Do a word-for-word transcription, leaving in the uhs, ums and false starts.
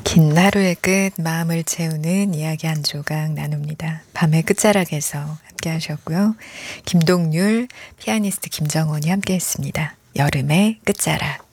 긴 하루의 끝 마음을 채우는 이야기 한 조각 나눕니다. 밤의 끝자락에서 함께 하셨고요. 김동률, 피아니스트 김정원이 함께 했습니다. 여름의 끝자락.